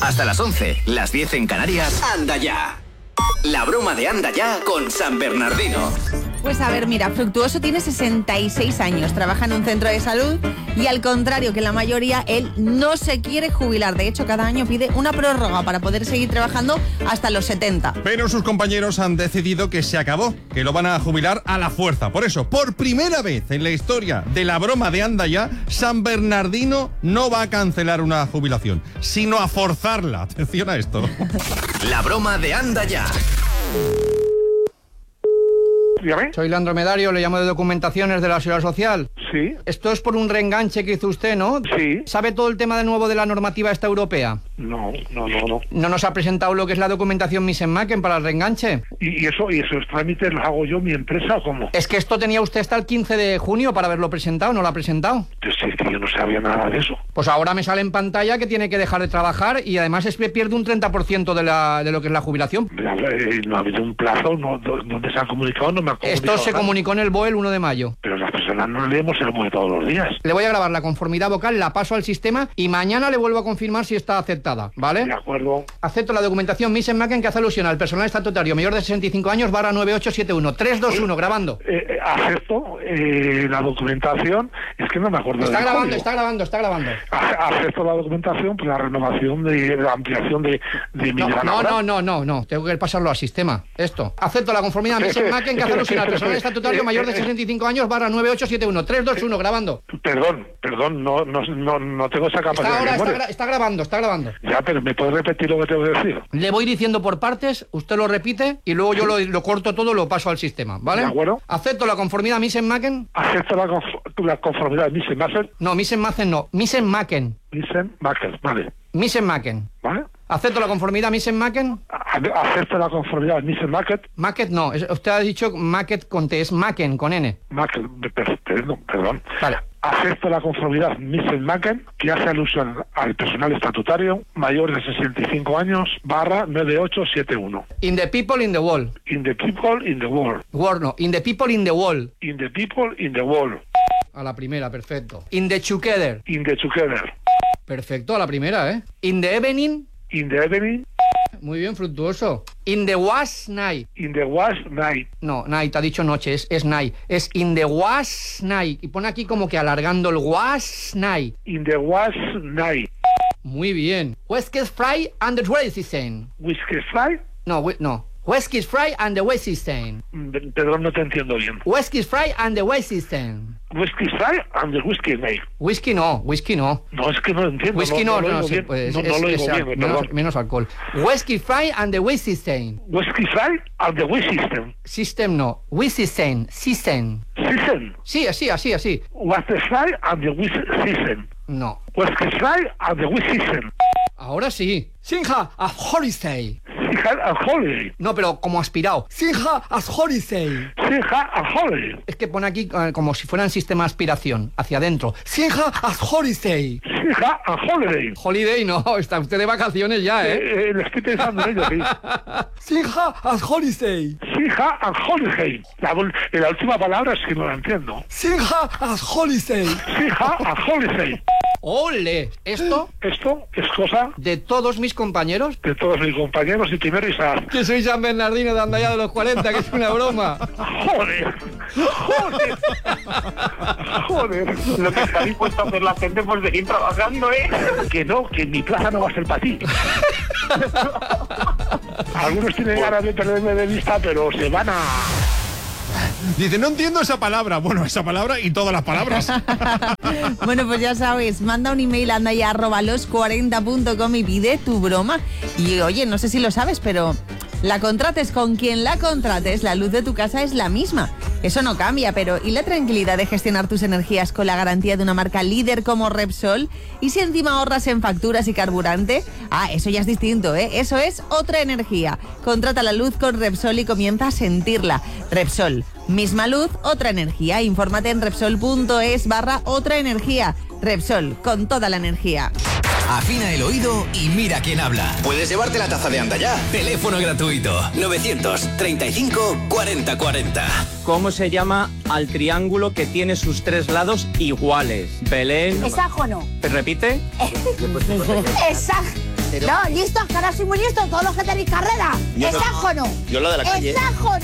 Hasta las 11, las 10 en Canarias. Anda ya. La broma de Anda ya con San Bernardino. Pues a ver, mira, Fructuoso tiene 66 años, trabaja en un centro de salud y al contrario que la mayoría, él no se quiere jubilar. De hecho, cada año pide una prórroga para poder seguir trabajando hasta los 70. Pero sus compañeros han decidido que se acabó, que lo van a jubilar a la fuerza. Por eso, por primera vez en la historia de la broma de Anda ya, San Bernardino no va a cancelar una jubilación, sino a forzarla. Atención a esto. La broma de Anda ya. Dígame. Soy Leandro Medario, le llamo de Documentaciones de la Seguridad Social. Sí. Esto es por un reenganche que hizo usted, ¿no? Sí. ¿Sabe todo el tema de nuevo de la normativa esta europea? No. ¿No nos ha presentado lo que es la documentación Misen-Macken para el reenganche? ¿Y esos trámites los hago yo, mi empresa, o cómo? Es que esto tenía usted hasta el 15 de junio para haberlo presentado, ¿no lo ha presentado? Pues es que yo no sabía nada de eso. Pues ahora me sale en pantalla que tiene que dejar de trabajar y además es que pierde un 30% de lo que es la jubilación. No ha habido un plazo, ¿dónde se han comunicado? No me han comunicado. Esto se comunicó en el BOE el 1 de mayo. Pero las personas no leemos el BOE todos los días. Le voy a grabar la conformidad vocal, la paso al sistema y mañana le vuelvo a confirmar si está aceptada, ¿vale? De acuerdo. Acepto la documentación Misen-Macken que hace alusión al personal estatutario mayor de 65 años /9871. 321, grabando. Acepto la documentación. Es que no me acuerdo. Está grabando. Acepto la documentación por la renovación de la ampliación de mi No. Tengo que pasarlo al sistema. Esto. Acepto la conformidad Misen-Macken que hace alusión al personal estatutario mayor de 65 años /9871. 321, grabando. Perdón, no tengo esa capacidad de memoria. Está grabando. Ya, pero ¿me puedes repetir lo que tengo que decir? Le voy diciendo por partes, usted lo repite y luego yo lo corto todo, lo paso al sistema, ¿vale? De acuerdo. Acepto la conformidad Misen-Macken. Acepto la conformidad Misen-Macken. No, Misen-Macken no, Misen-Macken. Misen-Macken, vale. Misen-Macken. ¿Vale? ¿Acepto la conformidad Misen-Macken? Acepto la conformidad Misen-Macken. Macken no, usted ha dicho Macken con T, es Macken con N. Macken, perdón. Vale. Acepto la conformidad Misen-Macken que hace alusión al personal estatutario mayor de 65 años /9871. In the people in the wall. In the people in the world. Word no, in the people in the wall. In the people in the world. A la primera, perfecto. In the together. In the together. Perfecto, a la primera, ¿eh? In the evening. In the evening. Muy bien, Fructuoso. In the was night. In the was night. No, night, ha dicho noche, es night. Es in the was night. Y pone aquí como que alargando el was night. In the was night. Muy bien. Whiskey's fry and the Weissstein. Whiskey fry? No. Whiskey's fry and the Weissstein. Perdón, no te entiendo bien. Whiskey's fry and the Weissstein. Whiskey fry and the whiskey night. Whisky no. No, es que no entiendo. Whisky no lo sí, pues no lo digo bien, menos alcohol. Whiskey fry and the Weissstein. Whiskey fry and the Weissstein. System no. Weissstein. System. Sí, así. Whiskey fry and the Weissstein. No. Whiskey fry and the Weissstein. Ahora sí. Sinja a holiday. Sinja a holiday. No, pero como aspirado. Sinja a holiday. Sinja a holiday. Es que pone aquí como si fuera en sistema de aspiración, hacia adentro. Sinja a holiday. Sinja a holiday. Holiday no, está usted de vacaciones ya, ¿eh? Lo estoy pensando en ello, sí. Sinja a holiday. Sinja a holiday. La última palabra es que no la entiendo. Sinja a holiday. Sinja a holiday. ¡Ole! Esto es cosa de todos mis compañeros. De todos mis compañeros y primero Isaac. Que soy San Bernardino de Anda ya de los 40, que es una broma. Joder. Lo que está dispuesto a hacer la gente por seguir trabajando, ¿eh? Que mi plaza no va a ser para ti. Algunos tienen ganas de perderme de vista, pero se van a... Dice, no entiendo esa palabra. Bueno, esa palabra y todas las palabras. Bueno, pues ya sabes, manda un email a andaya@los40.com y pide tu broma. Y oye, no sé si lo sabes, pero la contrates con quien la contrates, la luz de tu casa es la misma. Eso no cambia, pero ¿y la tranquilidad de gestionar tus energías con la garantía de una marca líder como Repsol? ¿Y si encima ahorras en facturas y carburante? Ah, eso ya es distinto, ¿eh? Eso es otra energía. Contrata la luz con Repsol y comienza a sentirla. Repsol, misma luz, otra energía. Infórmate en Repsol.es/otra energía. Repsol, con toda la energía. Afina el oído y mira quién habla. Puedes llevarte la taza de Anda ya. Teléfono gratuito 935 40 40. ¿Cómo se llama al triángulo que tiene sus tres lados iguales? Belén. Hexágono. ¿Repite? entero. No, listos, que ahora soy muy listo, todos los que tenéis carrera. Yo no. Hexágono. Yo lo de la calle. Hexágono.